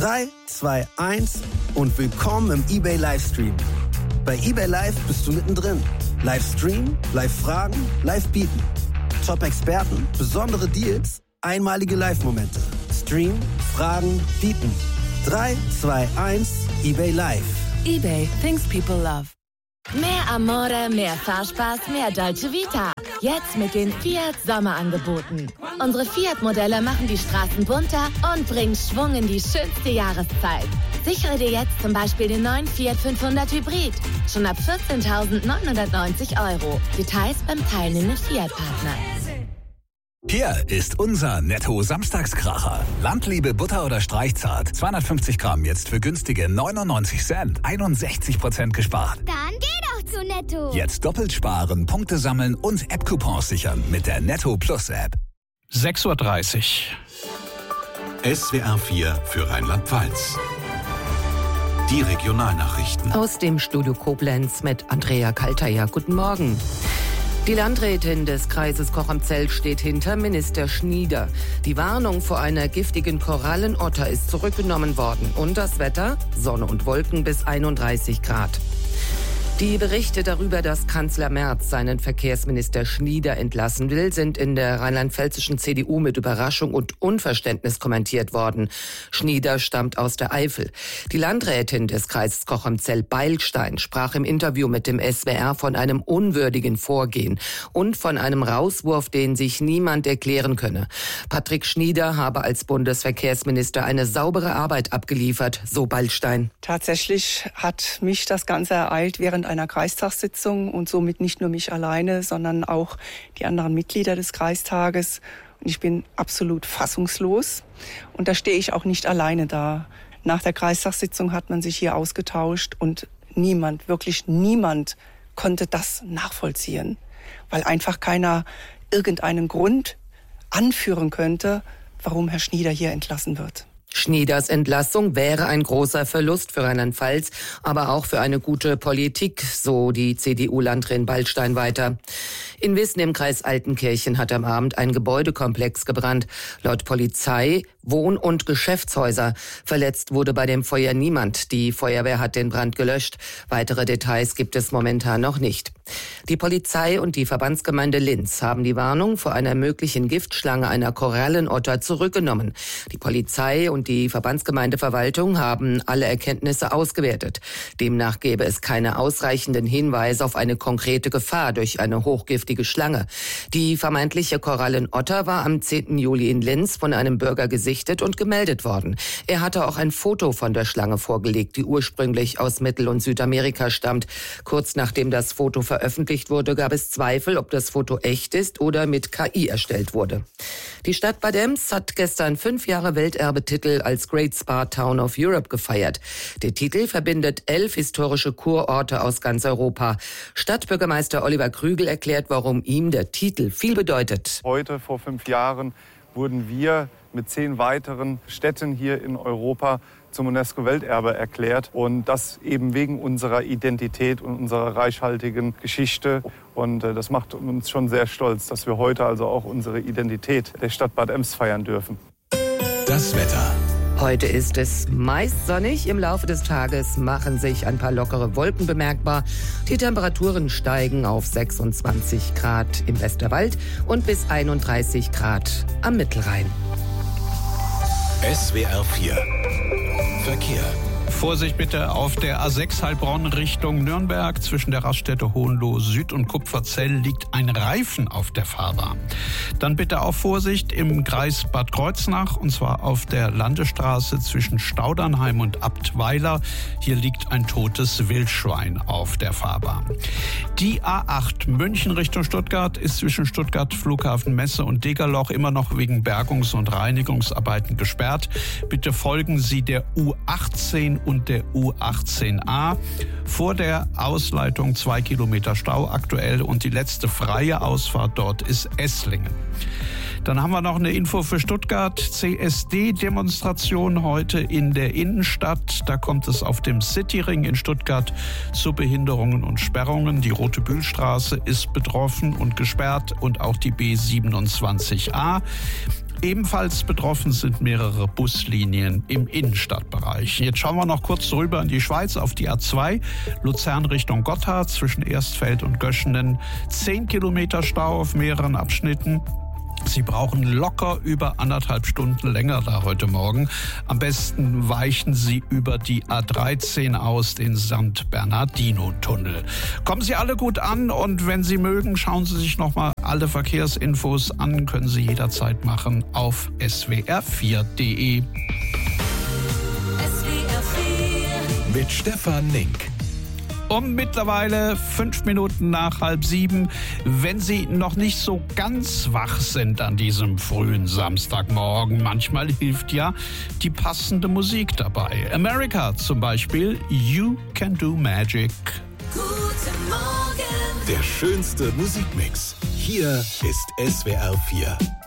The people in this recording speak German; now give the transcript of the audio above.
3, 2, 1 und willkommen im eBay Livestream. Bei eBay Live bist du mittendrin. Live streamen, live fragen, live bieten. Top-Experten, besondere Deals, einmalige Live-Momente. Stream, fragen, bieten. 3, 2, 1, eBay Live. eBay, things people love. Mehr Amore, mehr Fahrspaß, mehr Dolce Vita. Jetzt mit den Fiat Sommerangeboten. Unsere Fiat-Modelle machen die Straßen bunter und bringen Schwung in die schönste Jahreszeit. Sichere dir jetzt zum Beispiel den neuen Fiat 500 Hybrid. Schon ab 14.990 €. Details beim teilnehmenden Fiat-Partner. Hier ist unser Netto-Samstagskracher. Landliebe Butter oder Streichzart. 250 Gramm jetzt für günstige 99 Cent. 61% gespart. Dann geh doch zu Netto. Jetzt doppelt sparen, Punkte sammeln und App-Coupons sichern mit der Netto Plus App. 6:30 Uhr. SWR 4 für Rheinland-Pfalz. Die Regionalnachrichten. Aus dem Studio Koblenz mit Andrea Kaltaja. Guten Morgen. Die Landrätin des Kreises Cochem-Zell steht hinter Minister Schnieder. Die Warnung vor einer giftigen Korallenotter ist zurückgenommen worden. Und das Wetter? Sonne und Wolken bis 31 Grad. Die Berichte darüber, dass Kanzler Merz seinen Verkehrsminister Schnieder entlassen will, sind in der rheinland-pfälzischen CDU mit Überraschung und Unverständnis kommentiert worden. Schnieder stammt aus der Eifel. Die Landrätin des Kreises Cochem-Zell, Beilstein, sprach im Interview mit dem SWR von einem unwürdigen Vorgehen und von einem Rauswurf, den sich niemand erklären könne. Patrick Schnieder habe als Bundesverkehrsminister eine saubere Arbeit abgeliefert, so Beilstein. Tatsächlich hat mich das Ganze ereilt während einer Kreistagssitzung und somit nicht nur mich alleine, sondern auch die anderen Mitglieder des Kreistages. Und ich bin absolut fassungslos. Und da stehe ich auch nicht alleine da. Nach der Kreistagssitzung hat man sich hier ausgetauscht und niemand, wirklich niemand konnte das nachvollziehen, weil einfach keiner irgendeinen Grund anführen könnte, warum Herr Schnieder hier entlassen wird. Schnieders Entlassung wäre ein großer Verlust für Rheinland-Pfalz, aber auch für eine gute Politik, so die CDU-Landrätin Beilstein weiter. In Wissen im Kreis Altenkirchen hat am Abend ein Gebäudekomplex gebrannt. Laut Polizei Wohn- und Geschäftshäuser. Verletzt wurde bei dem Feuer niemand. Die Feuerwehr hat den Brand gelöscht. Weitere Details gibt es momentan noch nicht. Die Polizei und die Verbandsgemeinde Linz haben die Warnung vor einer möglichen Giftschlange einer Korallenotter zurückgenommen. Die Polizei und die Verbandsgemeindeverwaltung haben alle Erkenntnisse ausgewertet. Demnach gäbe es keine ausreichenden Hinweise auf eine konkrete Gefahr durch eine hochgiftige Schlange. Die vermeintliche Korallenotter war am 10. Juli in Linz von einem Bürger gesichtet und gemeldet worden. Er hatte auch ein Foto von der Schlange vorgelegt, die ursprünglich aus Mittel- und Südamerika stammt. Kurz nachdem das Foto veröffentlicht wurde, gab es Zweifel, ob das Foto echt ist oder mit KI erstellt wurde. Die Stadt Bad Ems hat gestern 5 Jahre Welterbetitel als Great Spa Town of Europe gefeiert. Der Titel verbindet 11 historische Kurorte aus ganz Europa. Stadtbürgermeister Oliver Krügel erklärt, warum ihm der Titel viel bedeutet. Heute, vor 5 Jahren, wurden wir mit 10 weiteren Städten hier in Europa zum UNESCO-Welterbe erklärt. Und das eben wegen unserer Identität und unserer reichhaltigen Geschichte. Und das macht uns schon sehr stolz, dass wir heute also auch unsere Identität der Stadt Bad Ems feiern dürfen. Das Wetter. Heute ist es meist sonnig. Im Laufe des Tages machen sich ein paar lockere Wolken bemerkbar. Die Temperaturen steigen auf 26 Grad im Westerwald und bis 31 Grad am Mittelrhein. SWR 4 Verkehr. Vorsicht bitte auf der A6 Heilbronn Richtung Nürnberg. Zwischen der Raststätte Hohenlohe Süd und Kupferzell liegt ein Reifen auf der Fahrbahn. Dann bitte auch Vorsicht im Kreis Bad Kreuznach, und zwar auf der Landesstraße zwischen Staudernheim und Abtweiler. Hier liegt ein totes Wildschwein auf der Fahrbahn. Die A8 München Richtung Stuttgart ist zwischen Stuttgart Flughafen Messe und Degerloch immer noch wegen Bergungs- und Reinigungsarbeiten gesperrt. Bitte folgen Sie der U18 und der U18a. Vor der Ausleitung 2 Kilometer Stau aktuell und die letzte freie Ausfahrt dort ist Esslingen. Dann haben wir noch eine Info für Stuttgart. CSD-Demonstration heute in der Innenstadt. Da kommt es auf dem Cityring in Stuttgart zu Behinderungen und Sperrungen. Die Rote Bühlstraße ist betroffen und gesperrt und auch die B27a. Ebenfalls betroffen sind mehrere Buslinien im Innenstadtbereich. Jetzt schauen wir noch kurz rüber in die Schweiz auf die A2, Luzern Richtung Gotthard zwischen Erstfeld und Göschenen. 10 Kilometer Stau auf mehreren Abschnitten. Sie brauchen locker über 1,5 Stunden länger da heute Morgen. Am besten weichen Sie über die A13 aus, den St. Bernardino-Tunnel. Kommen Sie alle gut an und wenn Sie mögen, schauen Sie sich nochmal alle Verkehrsinfos an. Können Sie jederzeit machen auf swr4.de. Mit Stefan Link. Um mittlerweile 5 Minuten nach 6:30. Wenn Sie noch nicht so ganz wach sind an diesem frühen Samstagmorgen, manchmal hilft ja die passende Musik dabei. America zum Beispiel, You Can Do Magic. Guten Morgen. Der schönste Musikmix. Hier ist SWR 4.